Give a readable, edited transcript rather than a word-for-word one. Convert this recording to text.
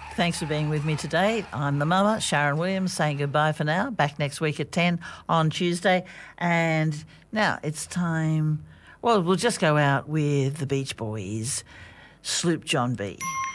Thanks for being with me today. I'm the mama, Sharon Williams, saying goodbye for now. Back next week at 10 on Tuesday. And now it's time. Well, we'll just go out with the Beach Boys, Sloop John B.